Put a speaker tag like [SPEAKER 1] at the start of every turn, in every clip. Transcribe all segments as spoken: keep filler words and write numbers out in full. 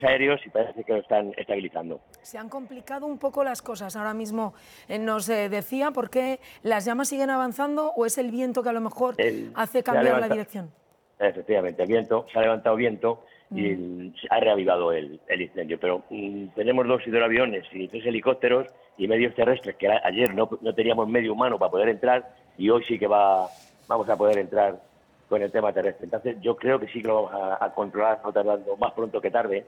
[SPEAKER 1] aéreos y parece que lo están estabilizando.
[SPEAKER 2] Se han complicado un poco las cosas. Ahora mismo eh, nos eh, decía por qué las llamas siguen avanzando o es el viento que a lo mejor
[SPEAKER 1] El,
[SPEAKER 2] hace cambiar la dirección.
[SPEAKER 1] Efectivamente, el viento, se ha levantado viento y mm. ha reavivado el, el incendio. Pero mm, tenemos dos hidroaviones y tres helicópteros y medios terrestres que a, ayer no, no teníamos medio humano para poder entrar y hoy sí que va, vamos a poder entrar con el tema terrestre. Entonces yo creo que sí que lo vamos a, a controlar, no tardando más pronto que tarde.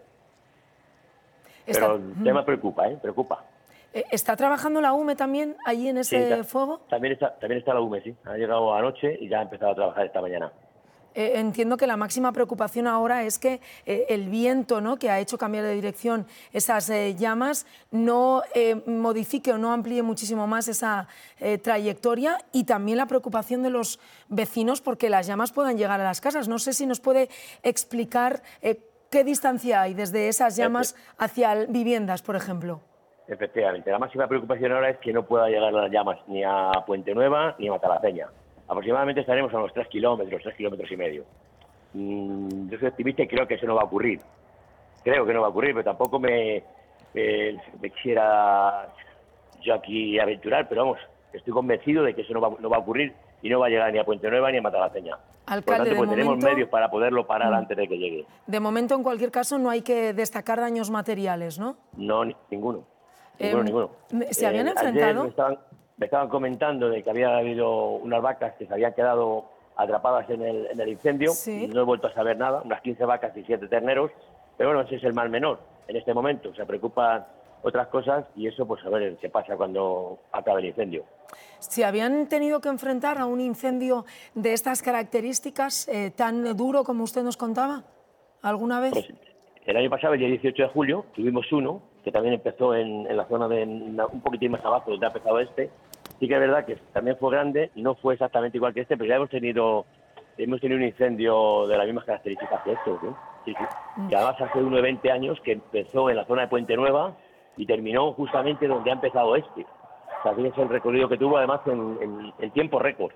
[SPEAKER 2] Está,
[SPEAKER 1] Pero el tema preocupa, ¿eh? Preocupa.
[SPEAKER 2] ¿Está trabajando la U M E también allí en ese
[SPEAKER 1] sí, está,
[SPEAKER 2] fuego?
[SPEAKER 1] También está, también está la U M E, sí. Ha llegado anoche y ya ha empezado a trabajar esta mañana.
[SPEAKER 2] Eh, entiendo que la máxima preocupación ahora es que eh, el viento, ¿no?, que ha hecho cambiar de dirección esas eh, llamas no eh, modifique o no amplíe muchísimo más esa eh, trayectoria, y también la preocupación de los vecinos porque las llamas puedan llegar a las casas. No sé si nos puede explicar eh, qué distancia hay desde esas llamas hacia viviendas, por ejemplo.
[SPEAKER 1] Efectivamente, la máxima preocupación ahora es que no pueda llegar las llamas ni a Puente Nueva ni a Matalapeña. Aproximadamente estaremos a unos tres kilómetros, tres kilómetros y medio. Mm, yo soy optimista y creo que eso no va a ocurrir. Creo que no va a ocurrir, pero tampoco me, eh, me quisiera yo aquí aventurar, pero vamos, estoy convencido de que eso no va, no va a ocurrir y no va a llegar ni a Puente Nueva ni a Matalapeña.
[SPEAKER 2] Alcalde,
[SPEAKER 1] Por lo tanto, pues
[SPEAKER 2] de
[SPEAKER 1] tenemos
[SPEAKER 2] momento,
[SPEAKER 1] medios para poderlo parar mm, antes de que llegue.
[SPEAKER 2] De momento, en cualquier caso, no hay que destacar daños materiales, ¿no?
[SPEAKER 1] No, ni, ninguno. Ninguno, eh, ninguno.
[SPEAKER 2] ¿Se habían eh, enfrentado?
[SPEAKER 1] Ayer me estaban, me estaban comentando de que había habido unas vacas que se habían quedado atrapadas en el, en el incendio. Sí. No he vuelto a saber nada, unas quince vacas y siete terneros. Pero bueno, ese es el mal menor en este momento. Se preocupan otras cosas y eso, pues a ver qué pasa cuando acabe el incendio.
[SPEAKER 2] ¿Se habían tenido que enfrentar a un incendio de estas características, eh, tan duro como usted nos contaba, alguna vez?
[SPEAKER 1] Pues, el año pasado, el día dieciocho de julio, tuvimos uno que también empezó en, en la zona de un poquitín más abajo donde ha empezado este. Sí que es verdad que también fue grande, no fue exactamente igual que este, pero ya hemos tenido hemos tenido un incendio de las mismas características que este, ¿sí? Sí, sí. Y además hace unos veinte años que empezó en la zona de Puente Nueva y terminó justamente donde ha empezado este. O sea, fíjense el recorrido que tuvo, además en, en, en tiempo récord.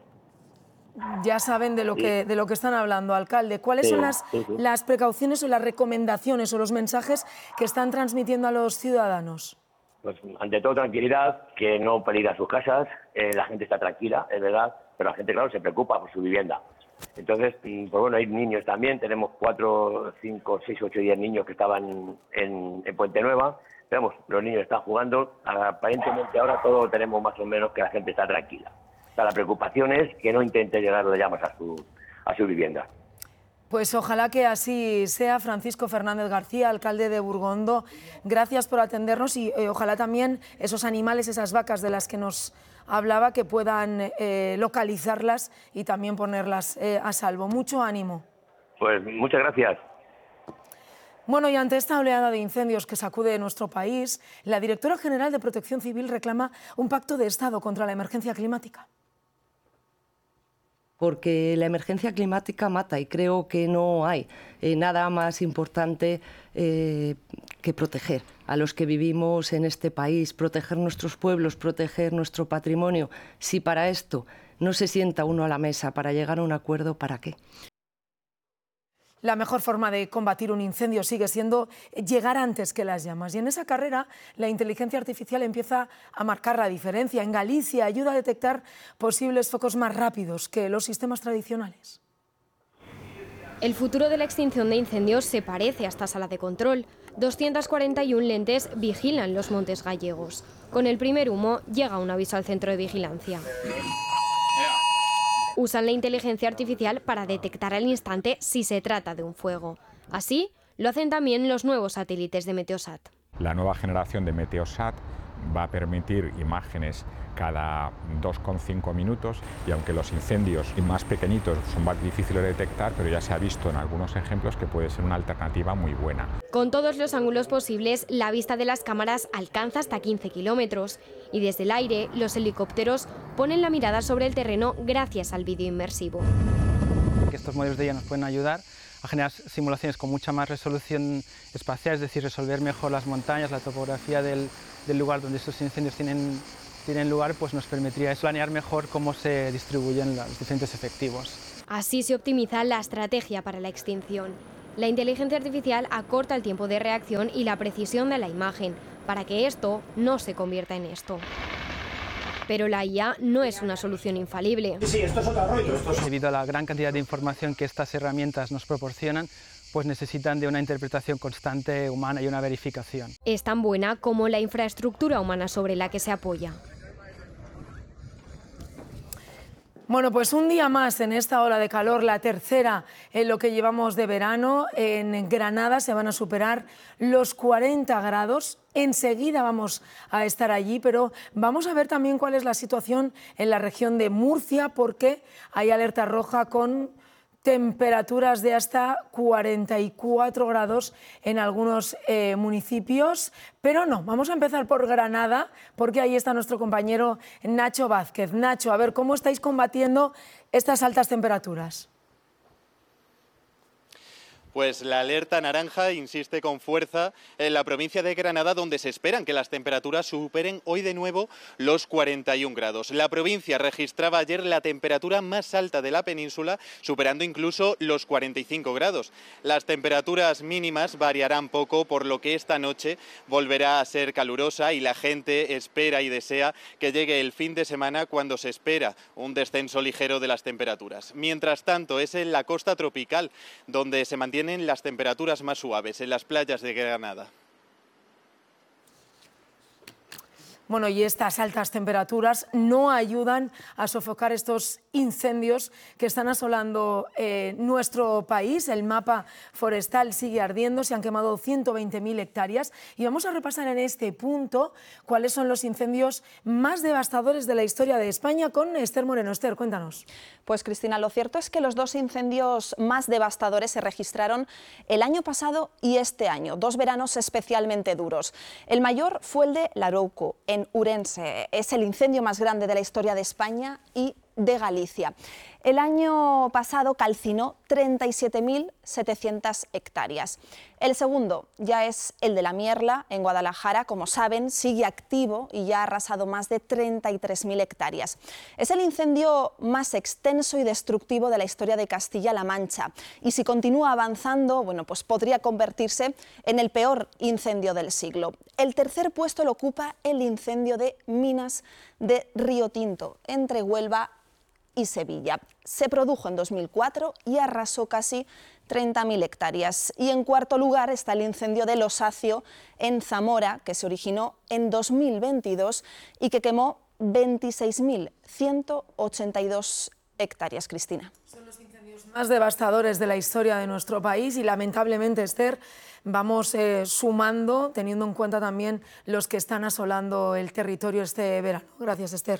[SPEAKER 2] Ya saben de lo, sí. que, de lo que están hablando, alcalde. ¿Cuáles sí, son las, sí, sí. las precauciones o las recomendaciones o los mensajes que están transmitiendo a los ciudadanos?
[SPEAKER 1] Pues ante todo tranquilidad, que no peligran sus casas, eh, la gente está tranquila, es verdad, pero la gente, claro, se preocupa por su vivienda. Entonces, pues bueno, hay niños también, tenemos cuatro, cinco, seis, ocho, diez niños que estaban en, en Puente Nueva. Pero vamos, los niños están jugando, aparentemente ahora todo tenemos más o menos que la gente está tranquila. O sea, la preocupación es que no intente llegar las llamas a su, a su vivienda.
[SPEAKER 2] Pues ojalá que así sea. Francisco Fernández García, alcalde de Burgondo, gracias por atendernos y eh, ojalá también esos animales, esas vacas de las que nos hablaba, que puedan eh, localizarlas y también ponerlas eh, a salvo. Mucho ánimo.
[SPEAKER 1] Pues muchas gracias.
[SPEAKER 2] Bueno, y ante esta oleada de incendios que sacude nuestro país, la directora general de Protección Civil reclama un pacto de Estado contra la emergencia climática.
[SPEAKER 3] Porque la emergencia climática mata y creo que no hay eh, nada más importante eh, que proteger a los que vivimos en este país, proteger nuestros pueblos, proteger nuestro patrimonio. Si para esto no se sienta uno a la mesa para llegar a un acuerdo, ¿para qué?
[SPEAKER 2] La mejor forma de combatir un incendio sigue siendo llegar antes que las llamas. Y en esa carrera, la inteligencia artificial empieza a marcar la diferencia. En Galicia ayuda a detectar posibles focos más rápidos que los sistemas tradicionales.
[SPEAKER 4] El futuro de la extinción de incendios se parece a esta sala de control. doscientas cuarenta y una lentes vigilan los montes gallegos. Con el primer humo llega un aviso al centro de vigilancia. Usan la inteligencia artificial para detectar al instante si se trata de un fuego. Así lo hacen también los nuevos satélites de Meteosat.
[SPEAKER 5] La nueva generación de Meteosat va a permitir imágenes cada dos coma cinco minutos y aunque los incendios más pequeñitos son más difíciles de detectar, pero ya se ha visto en algunos ejemplos que puede ser una alternativa muy buena.
[SPEAKER 4] Con todos los ángulos posibles, la vista de las cámaras alcanza hasta quince kilómetros y desde el aire los helicópteros ponen la mirada sobre el terreno gracias al vídeo inmersivo.
[SPEAKER 6] Estos modelos de I A nos pueden ayudar a generar simulaciones con mucha más resolución espacial, es decir, resolver mejor las montañas, la topografía del, del lugar donde estos incendios tienen, tienen lugar, pues nos permitiría planear mejor cómo se distribuyen los diferentes efectivos.
[SPEAKER 4] Así se optimiza la estrategia para la extinción. La inteligencia artificial acorta el tiempo de reacción y la precisión de la imagen, para que esto no se convierta en esto. Pero la I A no es una solución infalible.
[SPEAKER 7] Sí, esto es otro rollo. Esto es...
[SPEAKER 6] Debido a la gran cantidad de información que estas herramientas nos proporcionan, pues necesitan de una interpretación constante humana y una verificación.
[SPEAKER 4] Es tan buena como la infraestructura humana sobre la que se apoya.
[SPEAKER 2] Bueno, pues un día más en esta ola de calor, la tercera en lo que llevamos de verano. En Granada se van a superar los cuarenta grados. Enseguida vamos a estar allí, pero vamos a ver también cuál es la situación en la región de Murcia, porque hay alerta roja con temperaturas de hasta cuarenta y cuatro grados en algunos eh, municipios. Pero no, vamos a empezar por Granada, porque ahí está nuestro compañero Nacho Vázquez. Nacho, a ver, ¿cómo estáis combatiendo estas altas temperaturas?
[SPEAKER 8] Pues la alerta naranja insiste con fuerza en la provincia de Granada, donde se esperan que las temperaturas superen hoy de nuevo los cuarenta y un grados. La provincia registraba ayer la temperatura más alta de la península, superando incluso los cuarenta y cinco grados. Las temperaturas mínimas variarán poco, por lo que esta noche volverá a ser calurosa y la gente espera y desea que llegue el fin de semana, cuando se espera un descenso ligero de las temperaturas. Mientras tanto, es en la costa tropical donde se mantiene las temperaturas más suaves, en las playas de Granada.
[SPEAKER 2] Bueno, y estas altas temperaturas no ayudan a sofocar estos incendios que están asolando eh, nuestro país. El mapa forestal sigue ardiendo, se han quemado ciento veinte mil hectáreas y vamos a repasar en este punto cuáles son los incendios más devastadores de la historia de España con Esther Moreno. Esther, cuéntanos.
[SPEAKER 9] Pues Cristina, lo cierto es que los dos incendios más devastadores se registraron el año pasado y este año, dos veranos especialmente duros. El mayor fue el de Larouco, en Urense. Es el incendio más grande de la historia de España y de Galicia. El año pasado calcinó treinta y siete mil setecientas hectáreas. El segundo ya es el de La Mierla, en Guadalajara. Como saben, sigue activo y ya ha arrasado más de treinta y tres mil hectáreas. Es el incendio más extenso y destructivo de la historia de Castilla-La Mancha. Y si continúa avanzando, bueno, pues podría convertirse en el peor incendio del siglo. El tercer puesto lo ocupa el incendio de minas de Río Tinto, entre Huelva y Sevilla. Se produjo en dos mil cuatro y arrasó casi treinta mil hectáreas. Y en cuarto lugar está el incendio de Losacio, en Zamora, que se originó en dos mil veintidós y que quemó veintiséis mil ciento ochenta y dos hectáreas. Cristina.
[SPEAKER 2] Son los incendios más devastadores de la historia de nuestro país y lamentablemente, Esther, vamos eh, sumando, teniendo en cuenta también los que están asolando el territorio este verano. Gracias, Esther.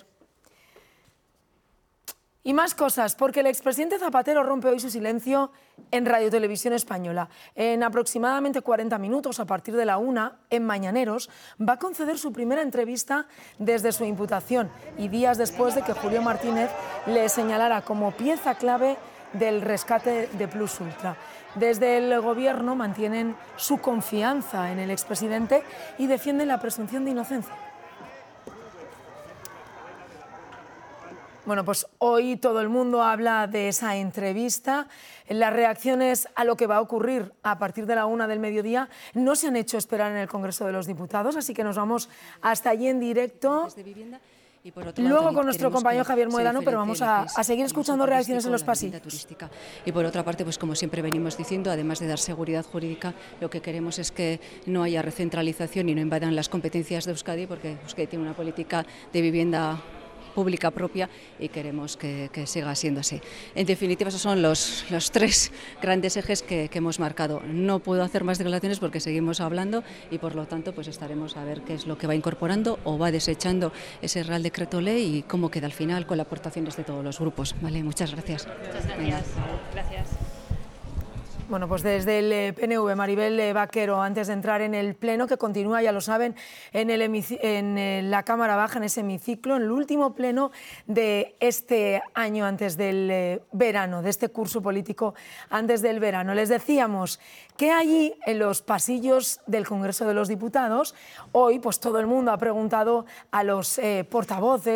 [SPEAKER 2] Y más cosas, porque el expresidente Zapatero rompe hoy su silencio en Radio Televisión Española. En aproximadamente cuarenta minutos, a partir de la una, en Mañaneros, va a conceder su primera entrevista desde su imputación y días después de que Julio Martínez le señalara como pieza clave del rescate de Plus Ultra. Desde el Gobierno mantienen su confianza en el expresidente y defienden la presunción de inocencia. Bueno, pues hoy todo el mundo habla de esa entrevista. Las reacciones a lo que va a ocurrir a partir de la una del mediodía no se han hecho esperar en el Congreso de los Diputados, así que nos vamos hasta allí en directo. Y por otro lado, luego con nuestro compañero Javier Moedano, pero vamos a, a seguir escuchando reacciones en los pasillos.
[SPEAKER 10] Y por otra parte, pues como siempre venimos diciendo, además de dar seguridad jurídica, lo que queremos es que no haya recentralización y no invadan las competencias de Euskadi, porque Euskadi tiene una política de vivienda pública propia y queremos que, que siga siendo así. En definitiva, esos son los, los tres grandes ejes que, que hemos marcado. No puedo hacer más declaraciones porque seguimos hablando y por lo tanto pues estaremos a ver qué es lo que va incorporando o va desechando ese Real Decreto Ley y cómo queda al final con las aportaciones de todos los grupos. Vale, muchas gracias.
[SPEAKER 4] Muchas gracias. Gracias.
[SPEAKER 2] Bueno, pues desde el P N V, Maribel Vaquero, antes de entrar en el pleno, que continúa, ya lo saben, en, el en la Cámara Baja, en ese hemiciclo, en el último pleno de este año antes del verano, de este curso político antes del verano. Les decíamos que allí, en los pasillos del Congreso de los Diputados, hoy pues todo el mundo ha preguntado a los eh, portavoces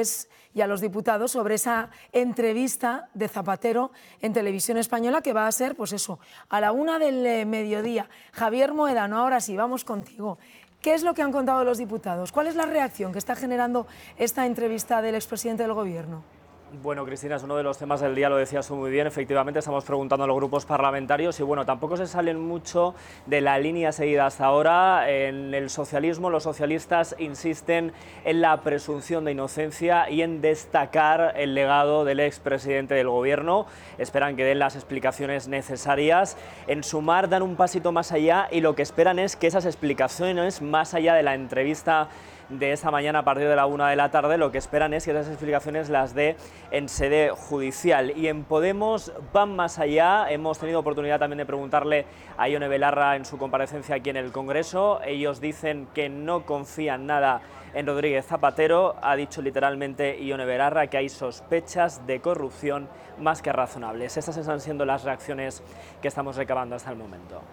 [SPEAKER 2] y a los diputados sobre esa entrevista de Zapatero en Televisión Española, que va a ser, pues eso, a la una del eh, mediodía. Javier Moedano, ahora sí, vamos contigo. ¿Qué es lo que han contado los diputados? ¿Cuál es la reacción que está generando esta entrevista del expresidente del Gobierno?
[SPEAKER 7] Bueno, Cristina, es uno de los temas del día, lo decías tú muy bien, efectivamente estamos preguntando a los grupos parlamentarios y bueno, tampoco se salen mucho de la línea seguida hasta ahora. En el socialismo los socialistas insisten en la presunción de inocencia y en destacar el legado del expresidente del Gobierno, esperan que den las explicaciones necesarias. En Sumar dan un pasito más allá y lo que esperan es que esas explicaciones, más allá de la entrevista de esta mañana a partir de la una de la tarde, lo que esperan es que esas explicaciones las dé en sede judicial. Y en Podemos van más allá. Hemos tenido oportunidad también de preguntarle a Ione Belarra en su comparecencia aquí en el Congreso. Ellos dicen que no confían nada en Rodríguez Zapatero. Ha dicho literalmente Ione Belarra que hay sospechas de corrupción más que razonables. Estas están siendo las reacciones que estamos recabando hasta el momento.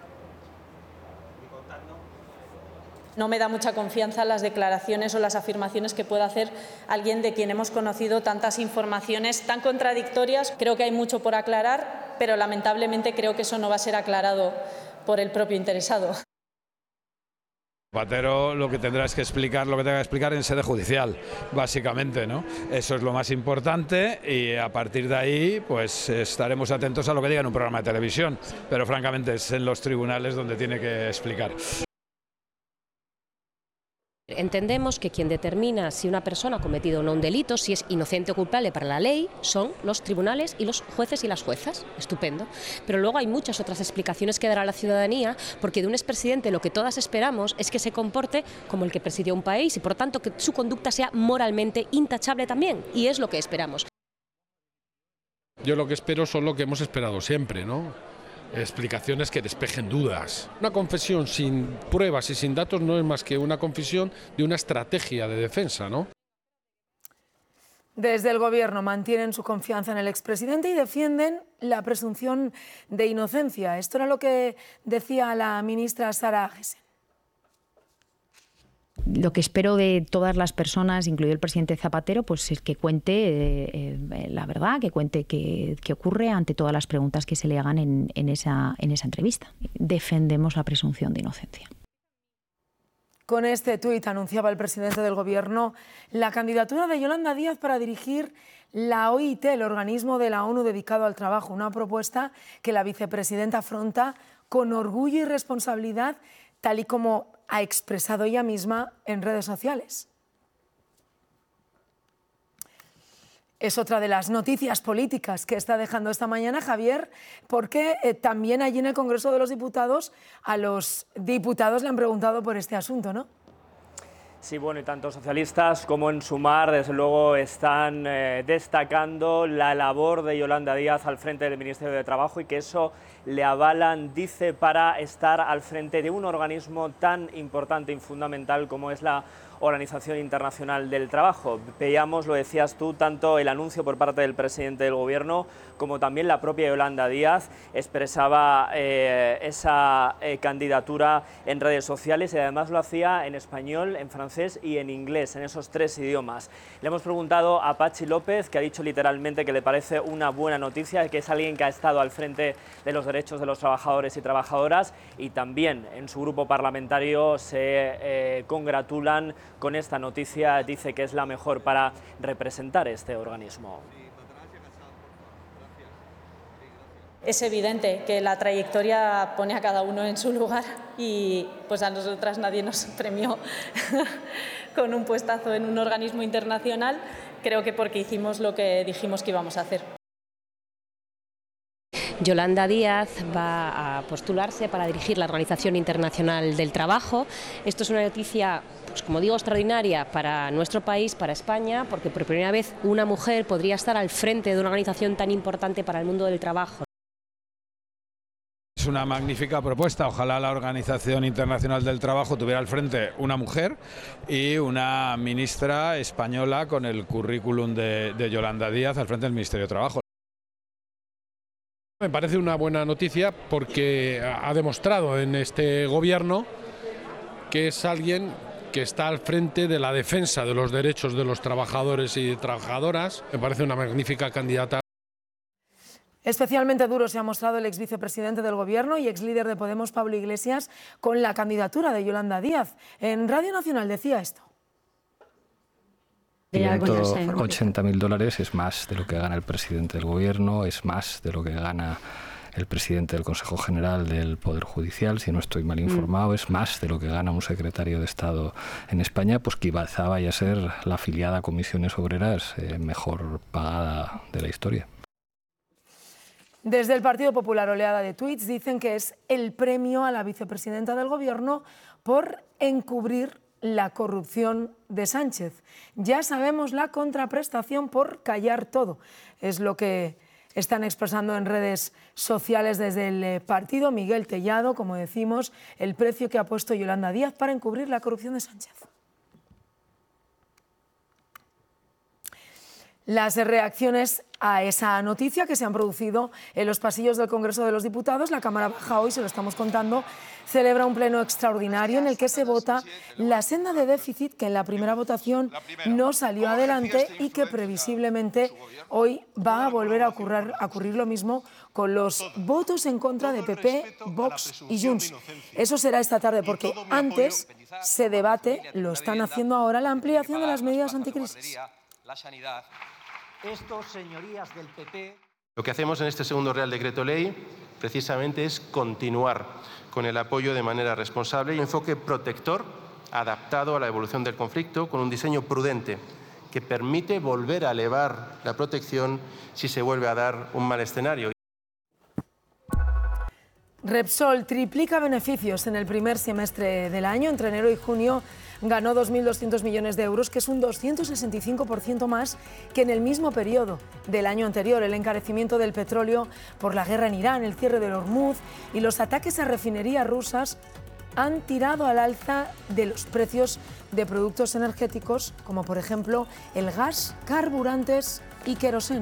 [SPEAKER 11] No me da mucha confianza las declaraciones o las afirmaciones que pueda hacer alguien de quien hemos conocido tantas informaciones tan contradictorias. Creo que hay mucho por aclarar, pero lamentablemente creo que eso no va a ser aclarado por el propio interesado.
[SPEAKER 12] Zapatero lo que tendrá es que explicar lo que tenga que explicar en sede judicial, básicamente, ¿no? Eso es lo más importante y a partir de ahí pues estaremos atentos a lo que diga en un programa de televisión, pero francamente es en los tribunales donde tiene que explicar.
[SPEAKER 13] Entendemos que quien determina si una persona ha cometido o no un delito, si es inocente o culpable para la ley, son los tribunales y los jueces y las juezas. Estupendo. Pero luego hay muchas otras explicaciones que dar a la ciudadanía, porque de un expresidente lo que todas esperamos es que se comporte como el que presidió un país y por tanto que su conducta sea moralmente intachable también. Y es lo que esperamos.
[SPEAKER 14] Yo lo que espero son lo que hemos esperado siempre, ¿no? Explicaciones que despejen dudas. Una confesión sin pruebas y sin datos no es más que una confesión de una estrategia de defensa, ¿no?
[SPEAKER 2] Desde el Gobierno mantienen su confianza en el expresidente y defienden la presunción de inocencia. Esto era lo que decía la ministra Sara Agesen.
[SPEAKER 15] Lo que espero de todas las personas, incluido el presidente Zapatero, pues es que cuente eh, eh, la verdad, que cuente qué, qué ocurre ante todas las preguntas que se le hagan en, en, esa, en esa entrevista. Defendemos la presunción de inocencia.
[SPEAKER 2] Con este tuit anunciaba el presidente del Gobierno la candidatura de Yolanda Díaz para dirigir la O I T, el organismo de la ONU dedicado al trabajo, una propuesta que la vicepresidenta afronta con orgullo y responsabilidad, tal y como ha expresado ella misma en redes sociales. Es otra de las noticias políticas que está dejando esta mañana, Javier, porque eh, también allí en el Congreso de los Diputados a los diputados le han preguntado por este asunto, ¿no?
[SPEAKER 7] Sí, bueno, y tanto socialistas como en Sumar, desde luego, están eh, destacando la labor de Yolanda Díaz al frente del Ministerio de Trabajo y que eso le avalan, dice, para estar al frente de un organismo tan importante y fundamental como es la Organización Internacional del Trabajo. Veíamos, lo decías tú, tanto el anuncio por parte del presidente del Gobierno como también la propia Yolanda Díaz expresaba eh, esa eh, candidatura en redes sociales y además lo hacía en español, en francés y en inglés, en esos tres idiomas. Le hemos preguntado a Patxi López, que ha dicho literalmente que le parece una buena noticia, que es alguien que ha estado al frente de los derechos de los trabajadores y trabajadoras y también en su grupo parlamentario se eh, congratulan con esta noticia, dice que es la mejor para representar este organismo.
[SPEAKER 11] Es evidente que la trayectoria pone a cada uno en su lugar y pues a nosotras nadie nos premió con un puestazo en un organismo internacional, creo que porque hicimos lo que dijimos que íbamos a hacer.
[SPEAKER 13] Yolanda Díaz va a postularse para dirigir la Organización Internacional del Trabajo. Esto es una noticia, pues como digo, extraordinaria para nuestro país, para España, porque por primera vez una mujer podría estar al frente de una organización tan importante para el mundo del trabajo.
[SPEAKER 12] Es una magnífica propuesta. Ojalá la Organización Internacional del Trabajo tuviera al frente una mujer y una ministra española con el currículum de, de Yolanda Díaz al frente del Ministerio de Trabajo.
[SPEAKER 14] Me parece una buena noticia porque ha demostrado en este gobierno que es alguien que está al frente de la defensa de los derechos de los trabajadores y trabajadoras. Me parece una magnífica candidata.
[SPEAKER 2] Especialmente duro se ha mostrado el ex vicepresidente del Gobierno y ex líder de Podemos, Pablo Iglesias, con la candidatura de Yolanda Díaz. En Radio Nacional decía esto.
[SPEAKER 16] ciento ochenta mil dólares es más de lo que gana el presidente del Gobierno, es más de lo que gana el presidente del Consejo General del Poder Judicial, si no estoy mal informado, mm. es más de lo que gana un secretario de Estado en España, pues quizá vaya a ser la afiliada a Comisiones Obreras eh, mejor pagada de la historia.
[SPEAKER 2] Desde el Partido Popular, oleada de tuits dicen que es el premio a la vicepresidenta del Gobierno por encubrir la corrupción de Sánchez. Ya sabemos la contraprestación por callar todo. Es lo que están expresando en redes sociales desde el partido. Miguel Tellado, como decimos, el precio que ha puesto Yolanda Díaz para encubrir la corrupción de Sánchez. Las reacciones a esa noticia que se han producido en los pasillos del Congreso de los Diputados. La Cámara Baja hoy, se lo estamos contando, celebra un pleno extraordinario en el que se vota la senda de déficit que en la primera votación no salió adelante y que previsiblemente hoy va a volver a ocurrir, a ocurrir lo mismo con los votos en contra de P P, Vox y Junts. Eso será esta tarde porque antes se debate, lo están haciendo ahora, la ampliación de las medidas anticrisis.
[SPEAKER 17] La sanidad. Estos, señorías del P P... Lo que hacemos en este segundo Real Decreto Ley precisamente es continuar con el apoyo de manera responsable y enfoque protector adaptado a la evolución del conflicto con un diseño prudente que permite volver a elevar la protección si se vuelve a dar un mal escenario.
[SPEAKER 2] Repsol triplica beneficios en el primer semestre del año. Entre enero y junio ganó dos mil doscientos millones de euros, que es un doscientos sesenta y cinco por ciento más que en el mismo periodo del año anterior. El encarecimiento del petróleo por la guerra en Irán, el cierre del Hormuz y los ataques a refinerías rusas han tirado al alza de los precios de productos energéticos, como por ejemplo el gas, carburantes y queroseno.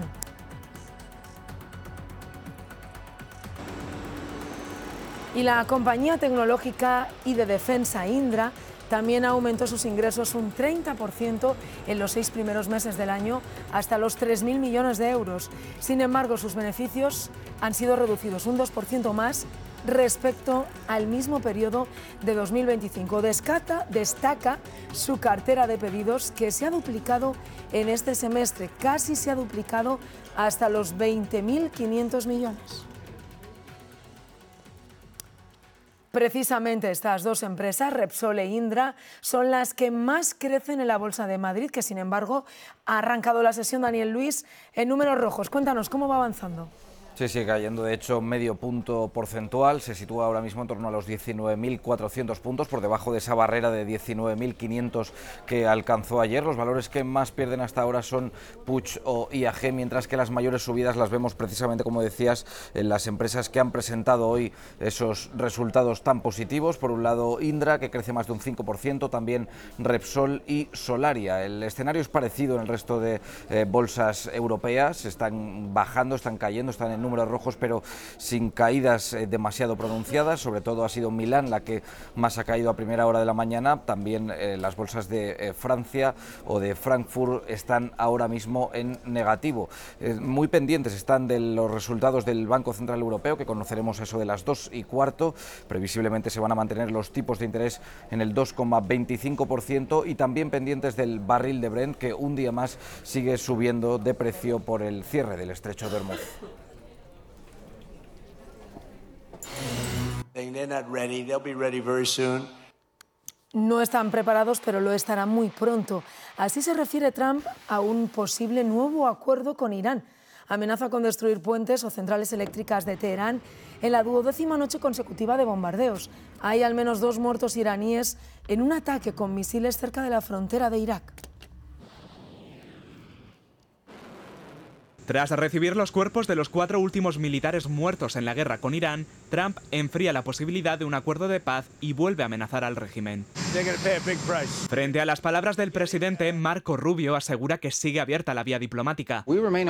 [SPEAKER 2] Y la compañía tecnológica y de defensa Indra también aumentó sus ingresos un treinta por ciento en los seis primeros meses del año, hasta los tres mil millones de euros. Sin embargo, sus beneficios han sido reducidos un dos por ciento más respecto al mismo periodo de dos mil veinticinco. Descata, destaca su cartera de pedidos, que se ha duplicado en este semestre, casi se ha duplicado hasta los veinte mil quinientos millones. Precisamente estas dos empresas, Repsol e Indra, son las que más crecen en la Bolsa de Madrid, que sin embargo ha arrancado la sesión, Daniel Luis, en números rojos. Cuéntanos, ¿cómo va avanzando?
[SPEAKER 18] Sí, sigue cayendo, de hecho, medio punto porcentual, se sitúa ahora mismo en torno a los diecinueve mil cuatrocientos puntos, por debajo de esa barrera de diecinueve mil quinientos que alcanzó ayer. Los valores que más pierden hasta ahora son Puig o I A G, mientras que las mayores subidas las vemos precisamente, como decías, en las empresas que han presentado hoy esos resultados tan positivos. Por un lado, Indra, que crece más de un cinco por ciento, también Repsol y Solaria. El escenario es parecido en el resto de eh, bolsas europeas, están bajando, están cayendo, están en números rojos, pero sin caídas eh, demasiado pronunciadas. Sobre todo ha sido Milán la que más ha caído a primera hora de la mañana. También eh, las bolsas de eh, Francia o de Frankfurt están ahora mismo en negativo. Eh, muy pendientes están de los resultados del Banco Central Europeo, que conoceremos eso de las dos y cuarto. Previsiblemente se van a mantener los tipos de interés en el dos coma veinticinco por ciento, y también pendientes del barril de Brent, que un día más sigue subiendo de precio por el cierre del estrecho de Hormuz.
[SPEAKER 2] No están preparados, pero lo estarán muy pronto. Así se refiere Trump a un posible nuevo acuerdo con Irán. Amenaza con destruir puentes o centrales eléctricas de Teherán en la duodécima noche consecutiva de bombardeos. Hay al menos dos muertos iraníes en un ataque con misiles cerca de la frontera de Irak.
[SPEAKER 19] Tras recibir los cuerpos de los cuatro últimos militares muertos en la guerra con Irán, Trump enfría la posibilidad de un acuerdo de paz y vuelve a amenazar al régimen. Frente a las palabras del presidente, Marco Rubio asegura que sigue abierta la vía diplomática.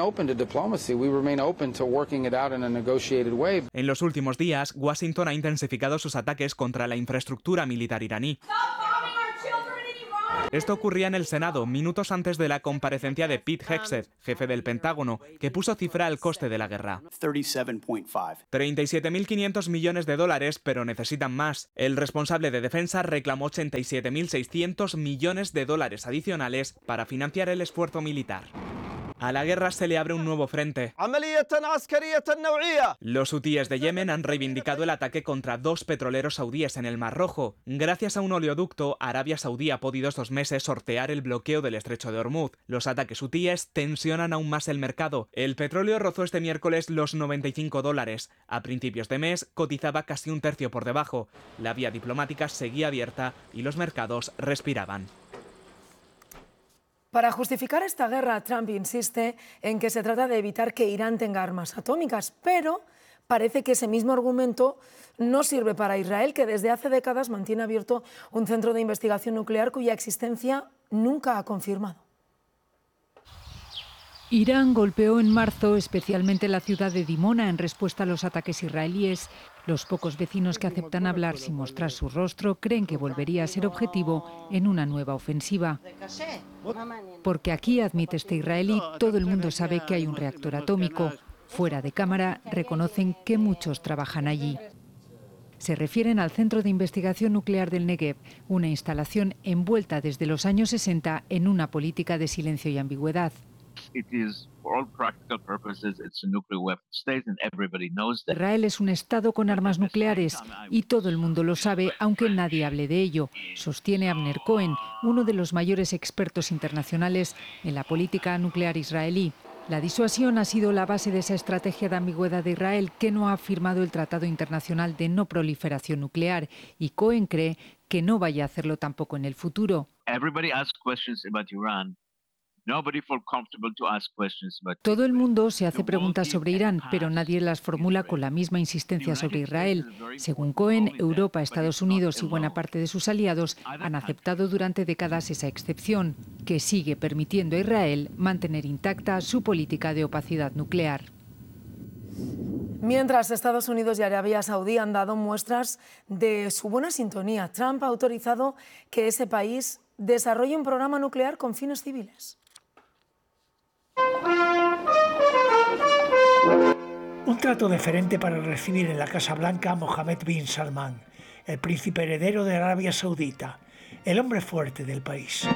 [SPEAKER 19] En los últimos días, Washington ha intensificado sus ataques contra la infraestructura militar iraní. Esto ocurría en el Senado, minutos antes de la comparecencia de Pete Hegseth, jefe del Pentágono, que puso cifra al coste de la guerra. treinta y siete mil quinientos millones de dólares, pero necesitan más. El responsable de defensa reclamó ochenta y siete mil seiscientos millones de dólares adicionales para financiar el esfuerzo militar. A la guerra se le abre un nuevo frente. Los hutíes de Yemen han reivindicado el ataque contra dos petroleros saudíes en el Mar Rojo. Gracias a un oleoducto, Arabia Saudí ha podido estos meses sortear el bloqueo del estrecho de Hormuz. Los ataques hutíes tensionan aún más el mercado. El petróleo rozó este miércoles los noventa y cinco dólares. A principios de mes cotizaba casi un tercio por debajo. La vía diplomática seguía abierta y los mercados respiraban.
[SPEAKER 2] Para justificar esta guerra, Trump insiste en que se trata de evitar que Irán tenga armas atómicas, pero parece que ese mismo argumento no sirve para Israel, que desde hace décadas mantiene abierto un centro de investigación nuclear cuya existencia nunca ha confirmado.
[SPEAKER 20] Irán golpeó en marzo especialmente la ciudad de Dimona en respuesta a los ataques israelíes. Los pocos vecinos que aceptan hablar sin mostrar su rostro creen que volvería a ser objetivo en una nueva ofensiva. Porque aquí, admite este israelí, todo el mundo sabe que hay un reactor atómico. Fuera de cámara reconocen que muchos trabajan allí. Se refieren al Centro de Investigación Nuclear del Negev, una instalación envuelta desde los años sesenta en una política de silencio y ambigüedad. Israel es un estado con armas nucleares y todo el mundo lo sabe, aunque nadie hable de ello, sostiene Avner Cohen, uno de los mayores expertos internacionales en la política nuclear israelí. La disuasión ha sido la base de esa estrategia de ambigüedad de Israel, que no ha firmado el Tratado Internacional de No Proliferación Nuclear, y Cohen cree que no vaya a hacerlo tampoco en el futuro. Todo el mundo se hace preguntas sobre Irán, pero nadie las formula con la misma insistencia sobre Israel. Según Cohen, Europa, Estados Unidos y buena parte de sus aliados han aceptado durante décadas esa excepción, que sigue permitiendo a Israel mantener intacta su política de opacidad nuclear.
[SPEAKER 2] Mientras Estados Unidos y Arabia Saudí han dado muestras de su buena sintonía, Trump ha autorizado que ese país desarrolle un programa nuclear con fines civiles.
[SPEAKER 21] Un trato deferente para recibir en la Casa Blanca a Mohammed bin Salman, el príncipe heredero de Arabia Saudita, el hombre fuerte del país.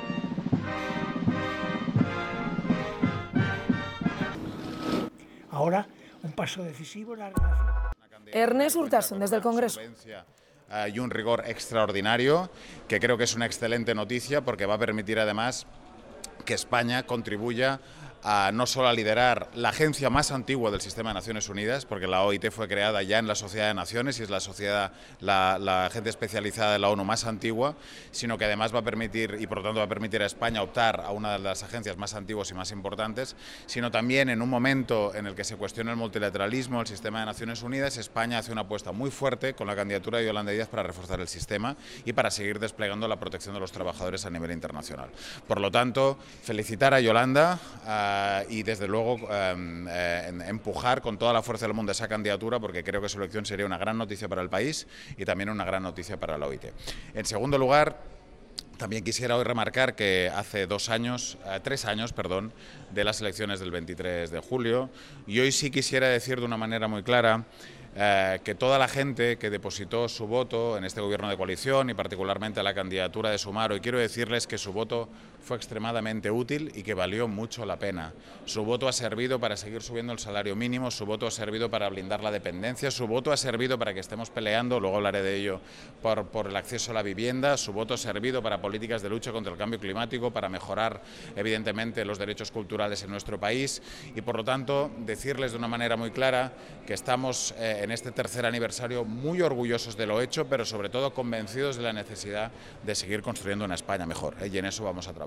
[SPEAKER 21] Ahora, un paso decisivo en la relación.
[SPEAKER 2] Ernest Urtasun, desde el Congreso.
[SPEAKER 22] Y un rigor extraordinario, que creo que es una excelente noticia porque va a permitir además que España contribuya a no solo a liderar la agencia más antigua del sistema de Naciones Unidas, porque la O I T fue creada ya en la Sociedad de Naciones y es la sociedad, la, la agencia especializada de la ONU más antigua, sino que además va a permitir, y por lo tanto va a permitir a España optar a una de las agencias más antiguas y más importantes, sino también en un momento en el que se cuestiona el multilateralismo, el sistema de Naciones Unidas, España hace una apuesta muy fuerte con la candidatura de Yolanda Díaz para reforzar el sistema y para seguir desplegando la protección de los trabajadores a nivel internacional. Por lo tanto, felicitar a Yolanda, a y desde luego eh, eh, empujar con toda la fuerza del mundo esa candidatura, porque creo que su elección sería una gran noticia para el país y también una gran noticia para la O I T. En segundo lugar, también quisiera hoy remarcar que hace dos años, eh, tres años, perdón, de las elecciones del veintitrés de julio, y hoy sí quisiera decir de una manera muy clara Eh, que toda la gente que depositó su voto en este gobierno de coalición y particularmente a la candidatura de Sumar, hoy quiero decirles que su voto fue extremadamente útil y que valió mucho la pena. Su voto ha servido para seguir subiendo el salario mínimo, su voto ha servido para blindar la dependencia, su voto ha servido para que estemos peleando, luego hablaré de ello, por, por el acceso a la vivienda, su voto ha servido para políticas de lucha contra el cambio climático, para mejorar evidentemente los derechos culturales en nuestro país y por lo tanto decirles de una manera muy clara que estamos eh, en este tercer aniversario muy orgullosos de lo hecho, pero sobre todo convencidos de la necesidad de seguir construyendo una España mejor, ¿eh? Y en eso vamos a trabajar.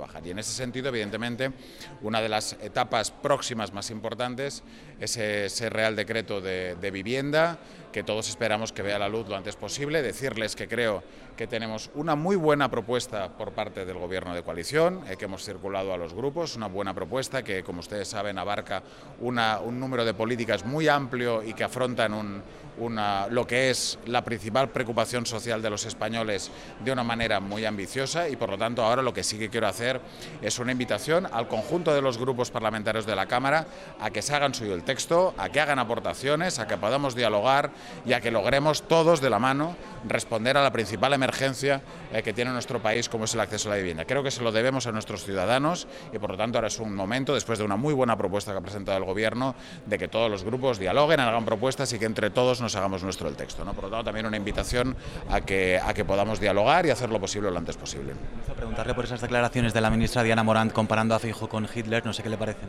[SPEAKER 22] trabajar. Y en ese sentido, evidentemente, una de las etapas próximas más importantes es ese Real Decreto de, de vivienda, que todos esperamos que vea la luz lo antes posible. Decirles que creo que tenemos una muy buena propuesta por parte del Gobierno de coalición, eh, que hemos circulado a los grupos, una buena propuesta que, como ustedes saben, abarca una, un número de políticas muy amplio y que afrontan un, una, lo que es la principal preocupación social de los españoles de una manera muy ambiciosa, y por lo tanto ahora lo que sí que quiero hacer es una invitación al conjunto de los grupos parlamentarios de la Cámara a que se hagan suyo el texto, a que hagan aportaciones, a que podamos dialogar y a que logremos todos de la mano responder a la principal emergencia eh, que tiene nuestro país, como es el acceso a la vivienda. Creo que se lo debemos a nuestros ciudadanos y por lo tanto ahora es un momento, después de una muy buena propuesta que ha presentado el Gobierno, de que todos los grupos dialoguen, hagan propuestas y que entre todos nos hagamos nuestro el texto, ¿no? Por lo tanto, también una invitación a que, a que podamos dialogar y hacer lo posible lo antes posible.
[SPEAKER 1] Vamos a preguntarle por esas declaraciones de la ministra Diana Morant comparando a Feijóo con Hitler, no sé qué le parecen.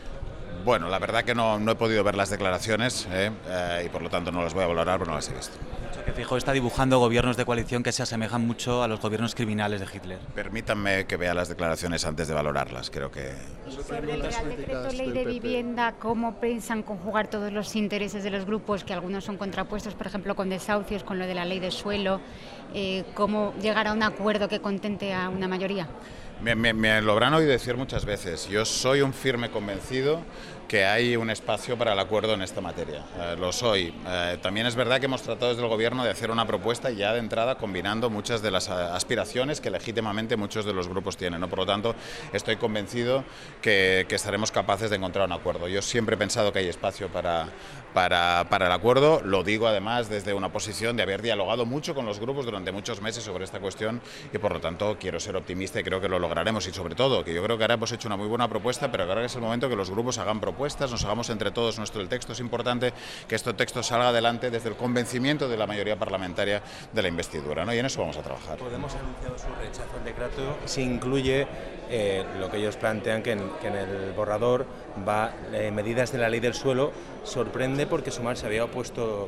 [SPEAKER 22] Bueno, la verdad que no, no he podido ver las declaraciones eh, eh, y por lo tanto no las voy a valorar, pero no las he visto.
[SPEAKER 1] Que Feijóo está dibujando gobiernos de coalición que se asemejan mucho a los gobiernos criminales de Hitler.
[SPEAKER 22] Permítanme que vea las declaraciones antes de valorarlas, creo que...
[SPEAKER 3] Sobre el Real Decreto Ley de Vivienda, ¿cómo piensan conjugar todos los intereses de los grupos, que algunos son contrapuestos, por ejemplo, con desahucios, con lo de la ley de suelo? Eh, ¿Cómo llegar a un acuerdo que contente a una mayoría?
[SPEAKER 22] Me, me, me lo habrán oído decir muchas veces. Yo soy un firme convencido que hay un espacio para el acuerdo en esta materia. Eh, lo soy. Eh, también es verdad que hemos tratado desde el Gobierno de hacer una propuesta ya de entrada combinando muchas de las aspiraciones que legítimamente muchos de los grupos tienen, ¿no? Por lo tanto, estoy convencido que, que estaremos capaces de encontrar un acuerdo. Yo siempre he pensado que hay espacio para, para, para el acuerdo. Lo digo además desde una posición de haber dialogado mucho con los grupos durante muchos meses sobre esta cuestión y por lo tanto quiero ser optimista y creo que lo lograremos y sobre todo que yo creo que ahora hemos hecho una muy buena propuesta, pero ahora es el momento que los grupos hagan propuestas, nos hagamos entre todos nuestro el texto. Es importante que este texto salga adelante desde el convencimiento de la mayoría parlamentaria de la investidura, ¿no? Y en eso vamos a trabajar.
[SPEAKER 23] Podemos ha anunciado su rechazo al decreto si incluye eh, lo que ellos plantean, que en, que en el borrador va eh, medidas de la ley del suelo. Sorprende porque Sumar se había opuesto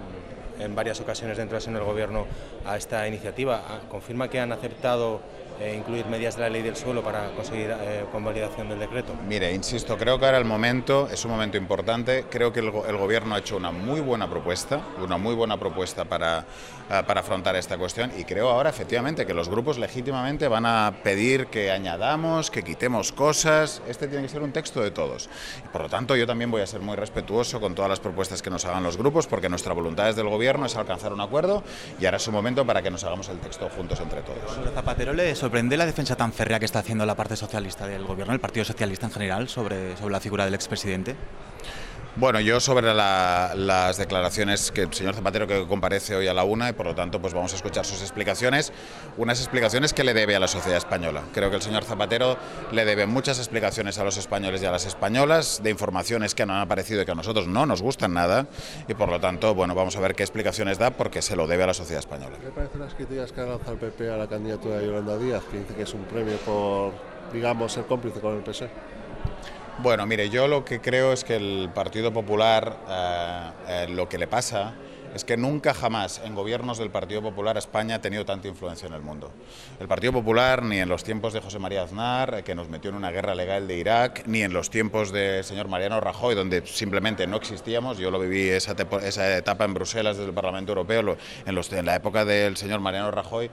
[SPEAKER 23] en varias ocasiones de entrarse en el Gobierno a esta iniciativa. ¿Confirma que han aceptado eh, incluir medidas de la ley del suelo para conseguir eh, convalidación del decreto?
[SPEAKER 22] Mire, insisto, creo que ahora el momento es un momento importante. Creo que el, el Gobierno ha hecho una muy buena propuesta, una muy buena propuesta para, uh, para afrontar esta cuestión y creo ahora efectivamente que los grupos legítimamente van a pedir que añadamos, que quitemos cosas. Este tiene que ser un texto de todos. Y por lo tanto, yo también voy a ser muy respetuoso con todas las propuestas que nos hagan los grupos porque nuestra voluntad desde el Gobierno es alcanzar un acuerdo y ahora es un momento para que nos hagamos el texto juntos entre todos.
[SPEAKER 1] Zapatero, ¿le sorprende la defensa tan férrea que está haciendo la parte socialista del Gobierno, el Partido Socialista en general, sobre, sobre la figura del expresidente?
[SPEAKER 22] Bueno, yo sobre la, las declaraciones que el señor Zapatero que comparece hoy a la una y por lo tanto pues vamos a escuchar sus explicaciones, unas explicaciones que le debe a la sociedad española. Creo que el señor Zapatero le debe muchas explicaciones a los españoles y a las españolas de informaciones que no han aparecido y que a nosotros no nos gustan nada y por lo tanto, bueno, vamos a ver qué explicaciones da porque se lo debe a la sociedad española.
[SPEAKER 24] ¿Qué le parecen las críticas que ha lanzado el P P a la candidatura de Yolanda Díaz, que dice que es un premio por, digamos, ser cómplice con el P S E?
[SPEAKER 22] Bueno, mire, yo lo que creo es que el Partido Popular, eh, eh, lo que le pasa es que nunca jamás en gobiernos del Partido Popular España ha tenido tanta influencia en el mundo. El Partido Popular, ni en los tiempos de José María Aznar, eh, que nos metió en una guerra legal de Irak, ni en los tiempos del señor Mariano Rajoy, donde simplemente no existíamos. Yo lo viví esa, esa etapa en Bruselas desde el Parlamento Europeo, lo, en, los, en la época del señor Mariano Rajoy.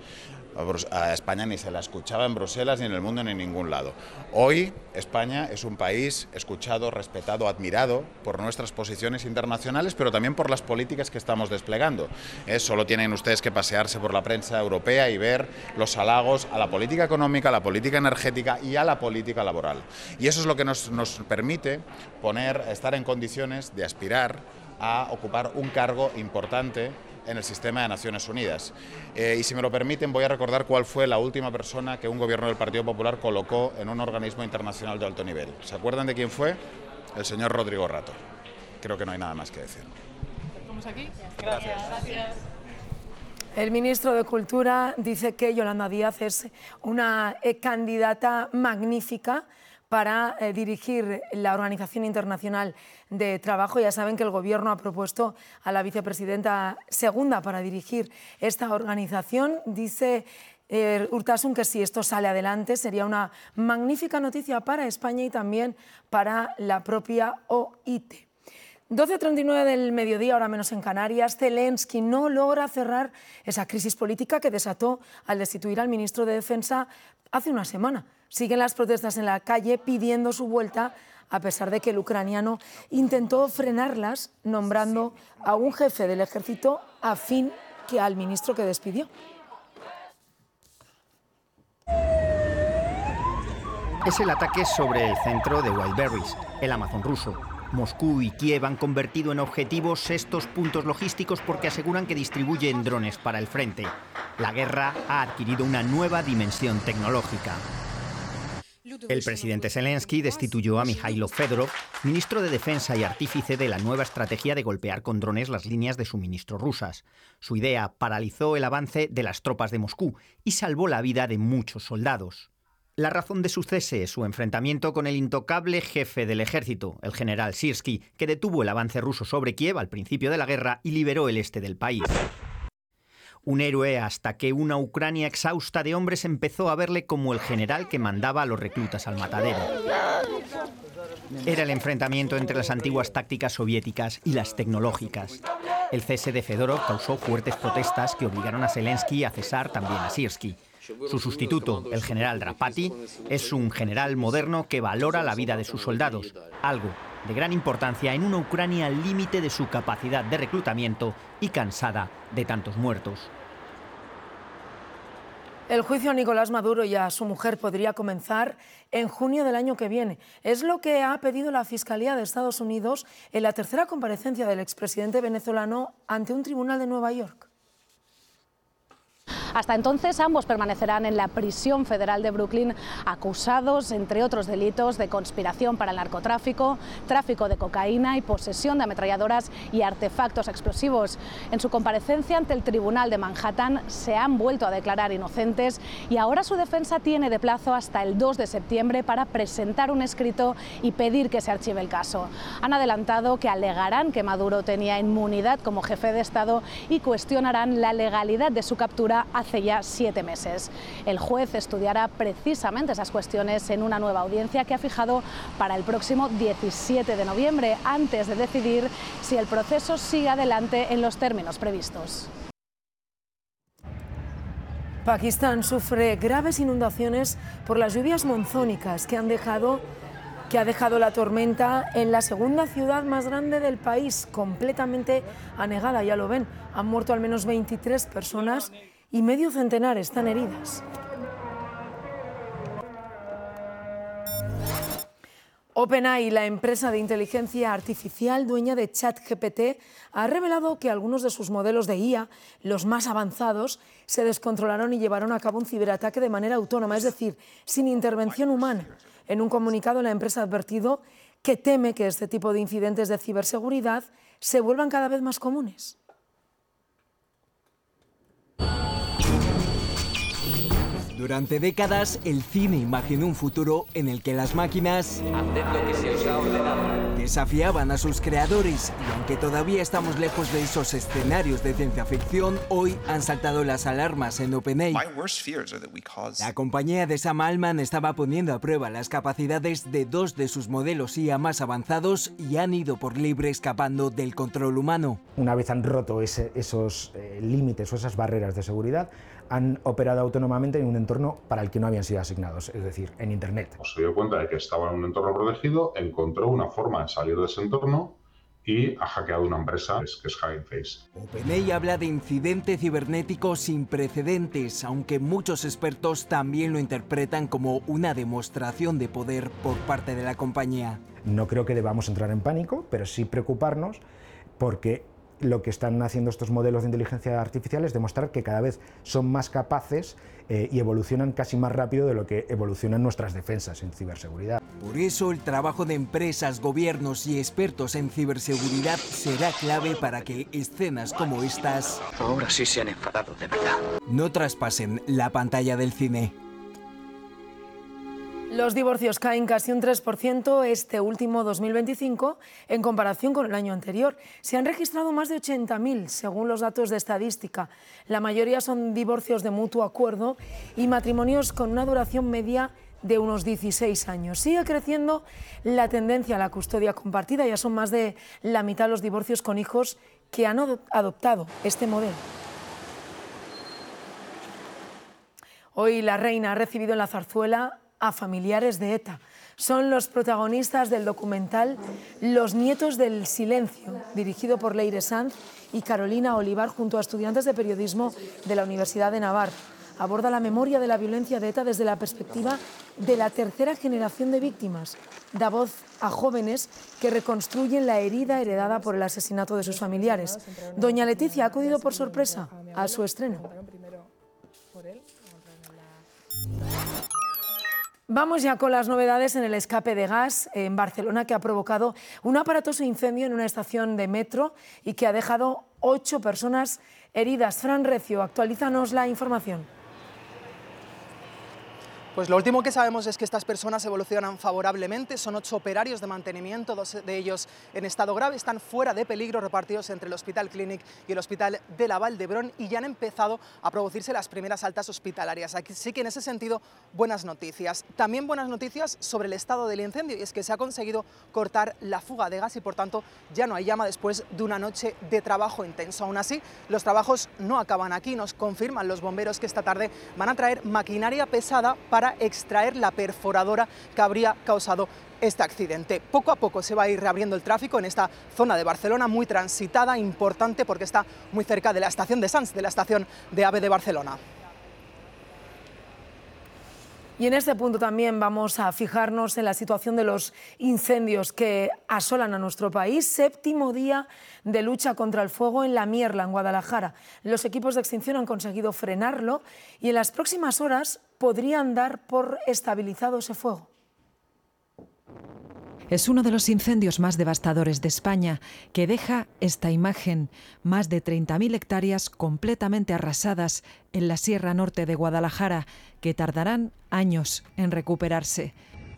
[SPEAKER 22] A España ni se la escuchaba en Bruselas, ni en el mundo, ni en ningún lado. Hoy España es un país escuchado, respetado, admirado por nuestras posiciones internacionales, pero también por las políticas que estamos desplegando. Eh, solo tienen ustedes que pasearse por la prensa europea y ver los halagos a la política económica, a la política energética y a la política laboral. Y eso es lo que nos, nos permite poner, estar en condiciones de aspirar a ocupar un cargo importante en el sistema de Naciones Unidas. Eh, y si me lo permiten, voy a recordar cuál fue la última persona que un gobierno del Partido Popular colocó en un organismo internacional de alto nivel. ¿Se acuerdan de quién fue? El señor Rodrigo Rato. Creo que no hay nada más que decir.
[SPEAKER 25] ¿Estamos aquí? Gracias. Gracias.
[SPEAKER 2] El ministro de Cultura dice que Yolanda Díaz es una eh, candidata magnífica para eh, dirigir la Organización Internacional de Trabajo. Ya saben que el Gobierno ha propuesto a la vicepresidenta segunda para dirigir esta organización. Dice eh, Urtasun que si esto sale adelante sería una magnífica noticia para España y también para la propia O I T. doce treinta y nueve del mediodía, ahora menos en Canarias. Zelensky no logra cerrar esa crisis política que desató al destituir al ministro de Defensa hace una semana. Siguen las protestas en la calle pidiendo su vuelta, a pesar de que el ucraniano intentó frenarlas nombrando a un jefe del ejército afín que al ministro que despidió.
[SPEAKER 5] Es el ataque sobre el centro de Wildberries, el Amazon ruso. Moscú y Kiev han convertido en objetivos estos puntos logísticos porque aseguran que distribuyen drones para el frente. La guerra ha adquirido una nueva dimensión tecnológica. El presidente Zelensky destituyó a Mikhailo Fedorov, ministro de Defensa y artífice de la nueva estrategia de golpear con drones las líneas de suministro rusas. Su idea paralizó el avance de las tropas de Moscú y salvó la vida de muchos soldados. La razón de su cese es su enfrentamiento con el intocable jefe del ejército, el general Sirsky, que detuvo el avance ruso sobre Kiev al principio de la guerra y liberó el este del país. Un héroe hasta que una Ucrania exhausta de hombres empezó a verle como el general que mandaba a los reclutas al matadero. Era el enfrentamiento entre las antiguas tácticas soviéticas y las tecnológicas. El cese de Fedorov causó fuertes protestas que obligaron a Zelensky a cesar también a Sirsky. Su sustituto, el general Drapati, es un general moderno que valora la vida de sus soldados, algo de gran importancia en una Ucrania al límite de su capacidad de reclutamiento y cansada de tantos muertos.
[SPEAKER 2] El juicio a Nicolás Maduro y a su mujer podría comenzar en junio del año que viene. Es lo que ha pedido la Fiscalía de Estados Unidos en la tercera comparecencia del expresidente venezolano ante un tribunal de Nueva York.
[SPEAKER 6] Hasta entonces, ambos permanecerán en la prisión federal de Brooklyn, acusados, entre otros delitos, de conspiración para el narcotráfico, tráfico de cocaína y posesión de ametralladoras y artefactos explosivos. En su comparecencia ante el Tribunal de Manhattan se han vuelto a declarar inocentes y ahora su defensa tiene de plazo hasta el dos de septiembre para presentar un escrito y pedir que se archive el caso. Han adelantado que alegarán que Maduro tenía inmunidad como jefe de Estado y cuestionarán la legalidad de su captura hace ya siete meses. El juez estudiará precisamente esas cuestiones en una nueva audiencia que ha fijado para el próximo diecisiete de noviembre, antes de decidir si el proceso sigue adelante en los términos previstos.
[SPEAKER 2] Pakistán sufre graves inundaciones por las lluvias monzónicas que han dejado que ha dejado la tormenta en la segunda ciudad más grande del país, completamente anegada, ya lo ven. Han muerto al menos veintitrés personas y medio centenar están heridas. OpenAI, la empresa de inteligencia artificial dueña de ChatGPT, ha revelado que algunos de sus modelos de I A, los más avanzados, se descontrolaron y llevaron a cabo un ciberataque de manera autónoma, es decir, sin intervención humana. En un comunicado, la empresa ha advertido que teme que este tipo de incidentes de ciberseguridad se vuelvan cada vez más comunes.
[SPEAKER 8] Durante décadas, el cine imaginó un futuro en el que las máquinas haced lo que se os ha ordenado, desafiaban a sus creadores, y aunque todavía estamos lejos de esos escenarios de ciencia ficción, hoy han saltado las alarmas en OpenAI. La compañía de Sam Altman estaba poniendo a prueba las capacidades de dos de sus modelos I A más avanzados y han ido por libre escapando del control humano.
[SPEAKER 9] Una vez han roto ese, esos eh, límites o esas barreras de seguridad, han operado autónomamente en un entorno para el que no habían sido asignados, es decir, en Internet.
[SPEAKER 10] Se dio cuenta de que estaba en un entorno protegido, encontró una forma de salir de ese entorno y ha hackeado una empresa que es Hugging Face.
[SPEAKER 8] OpenAI habla de incidente cibernético sin precedentes, aunque muchos expertos también lo interpretan como una demostración de poder por parte de la compañía.
[SPEAKER 9] No creo que debamos entrar en pánico, pero sí preocuparnos porque lo que están haciendo estos modelos de inteligencia artificial es demostrar que cada vez son más capaces eh, y evolucionan casi más rápido de lo que evolucionan nuestras defensas en ciberseguridad.
[SPEAKER 8] Por eso el trabajo de empresas, gobiernos y expertos en ciberseguridad será clave para que escenas como estas
[SPEAKER 26] ahora sí se han enfadado de verdad.
[SPEAKER 8] No traspasen la pantalla del cine.
[SPEAKER 2] Los divorcios caen casi un tres por ciento este último dos mil veinticinco en comparación con el año anterior. Se han registrado más de ochenta mil, según los datos de estadística. La mayoría son divorcios de mutuo acuerdo y matrimonios con una duración media de unos dieciséis años. Sigue creciendo la tendencia a la custodia compartida. Ya son más de la mitad los divorcios con hijos que han adoptado este modelo. Hoy la reina ha recibido en la Zarzuela a familiares de ETA. Son los protagonistas del documental Los nietos del silencio, dirigido por Leire Sanz y Carolina Olivar junto a estudiantes de periodismo de la Universidad de Navarra. Aborda la memoria de la violencia de ETA desde la perspectiva de la tercera generación de víctimas. Da voz a jóvenes que reconstruyen la herida heredada por el asesinato de sus familiares. Doña Leticia ha acudido por sorpresa a su estreno. Vamos ya con las novedades en el escape de gas en Barcelona, que ha provocado un aparatoso incendio en una estación de metro y que ha dejado ocho personas heridas. Fran Recio, actualízanos la información.
[SPEAKER 4] Pues lo último que sabemos es que estas personas evolucionan favorablemente. Son ocho operarios de mantenimiento, dos de ellos en estado grave, están fuera de peligro, repartidos entre el Hospital Clínic y el Hospital de la Vall d'Hebron, y ya han empezado a producirse las primeras altas hospitalarias. Aquí sí que en ese sentido buenas noticias. También buenas noticias sobre el estado del incendio, y es que se ha conseguido cortar la fuga de gas y por tanto ya no hay llama después de una noche de trabajo intenso. Aún así, los trabajos no acaban aquí. Nos confirman los bomberos que esta tarde van a traer maquinaria pesada para extraer la perforadora que habría causado este accidente. Poco a poco se va a ir reabriendo el tráfico en esta zona de Barcelona, muy transitada, importante porque está muy cerca de la estación de Sants, de la estación de AVE de Barcelona.
[SPEAKER 2] Y en este punto también vamos a fijarnos en la situación de los incendios que asolan a nuestro país. Séptimo día de lucha contra el fuego en La Mierla, en Guadalajara. Los equipos de extinción han conseguido frenarlo y en las próximas horas podrían dar por estabilizado ese fuego.
[SPEAKER 7] Es uno de los incendios más devastadores de España, que deja esta imagen: más de treinta mil hectáreas completamente arrasadas en la Sierra Norte de Guadalajara, que tardarán años en recuperarse.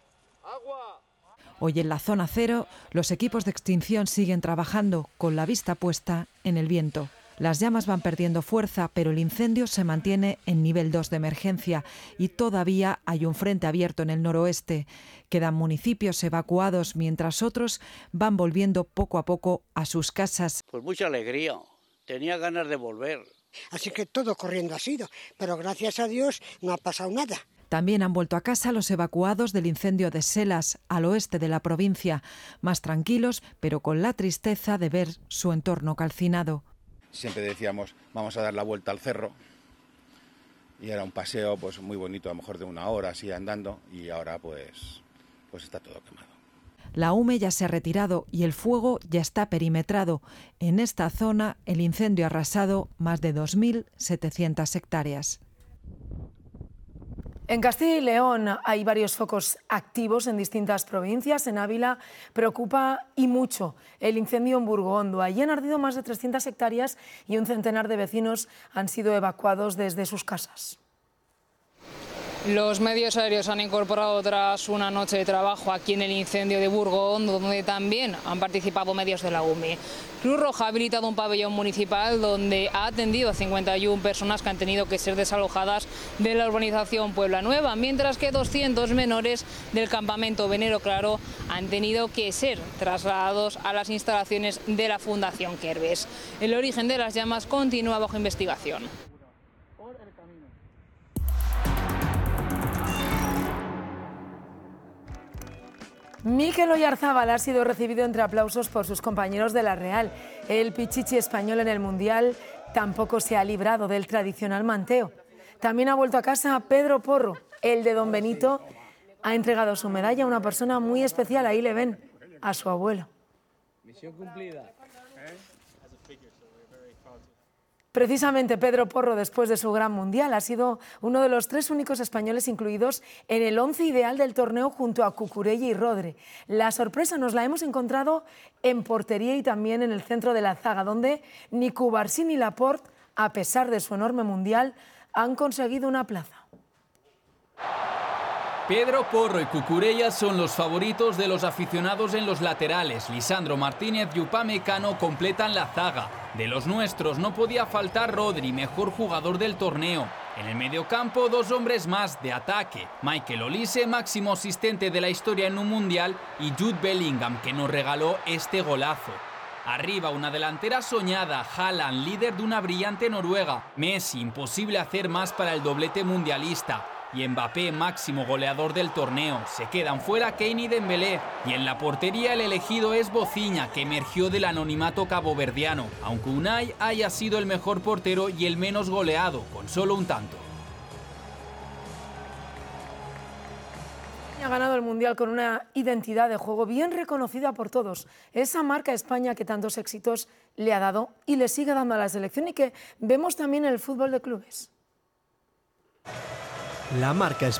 [SPEAKER 7] Hoy en la zona cero, los equipos de extinción siguen trabajando con la vista puesta en el viento. Las llamas van perdiendo fuerza, pero el incendio se mantiene en nivel dos de emergencia y todavía hay un frente abierto en el noroeste. Quedan municipios evacuados mientras otros van volviendo poco a poco a sus casas.
[SPEAKER 11] Pues mucha alegría, tenía ganas de volver.
[SPEAKER 13] Así que todo corriendo ha sido, pero gracias a Dios no ha pasado nada.
[SPEAKER 7] También han vuelto a casa los evacuados del incendio de Selas, al oeste de la provincia, más tranquilos, pero con la tristeza de ver su entorno calcinado.
[SPEAKER 15] Siempre decíamos, vamos a dar la vuelta al cerro, y era un paseo pues muy bonito, a lo mejor de una hora así andando, y ahora pues, pues está todo quemado.
[SPEAKER 7] La hume ya se ha retirado y el fuego ya está perimetrado. En esta zona el incendio ha arrasado más de dos mil setecientas hectáreas.
[SPEAKER 2] En Castilla y León hay varios focos activos en distintas provincias. En Ávila preocupa y mucho el incendio en Burgondo. Allí han ardido más de trescientas hectáreas y un centenar de vecinos han sido evacuados desde sus casas.
[SPEAKER 26] Los medios aéreos han incorporado tras una noche de trabajo aquí en el incendio de Burgondo, donde también han participado medios de la U M E. Cruz Roja ha habilitado un pabellón municipal donde ha atendido a cincuenta y una personas que han tenido que ser desalojadas de la urbanización Puebla Nueva, mientras que doscientos menores del campamento Venero Claro han tenido que ser trasladados a las instalaciones de la Fundación Kerbes. El origen de las llamas continúa bajo investigación.
[SPEAKER 2] Mikel Oyarzábal ha sido recibido entre aplausos por sus compañeros de la Real. El pichichi español en el Mundial tampoco se ha librado del tradicional manteo. También ha vuelto a casa Pedro Porro. El de Don Benito ha entregado su medalla a una persona muy especial. Ahí le ven, a su abuelo.
[SPEAKER 27] Misión cumplida.
[SPEAKER 2] Precisamente Pedro Porro, después de su gran mundial, ha sido uno de los tres únicos españoles incluidos en el once ideal del torneo junto a Cucurella y Rodri. La sorpresa nos la hemos encontrado en portería y también en el centro de la zaga, donde ni Cubarsí ni Laporte, a pesar de su enorme mundial, han conseguido una plaza.
[SPEAKER 12] Pedro Porro y Cucurella son los favoritos de los aficionados en los laterales. Lisandro Martínez y Upamecano completan la zaga. De los nuestros no podía faltar Rodri, mejor jugador del torneo. En el mediocampo, dos hombres más de ataque. Michael Olise, máximo asistente de la historia en un mundial, y Jude Bellingham, que nos regaló este golazo. Arriba, una delantera soñada, Haaland, líder de una brillante Noruega. Messi, imposible hacer más para el doblete mundialista. Y Mbappé, máximo goleador del torneo. Se quedan fuera Kane y Dembélé. Y en la portería el elegido es Bociña, que emergió del anonimato caboverdiano, aunque Unai haya sido el mejor portero y el menos goleado, con solo un tanto.
[SPEAKER 2] Ha ganado el Mundial con una identidad de juego bien reconocida por todos. Esa marca España que tantos éxitos le ha dado y le sigue dando a la selección y que vemos también en el fútbol de clubes.
[SPEAKER 14] La marca España